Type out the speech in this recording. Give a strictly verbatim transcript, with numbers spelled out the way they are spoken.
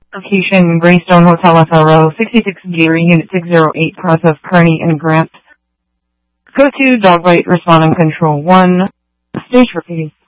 Location, Greystone Hotel F R O, sixty-six Geary, Unit six oh eight, cross of Kearney and Grant. Go to dog bite responding control one. Stage repeating.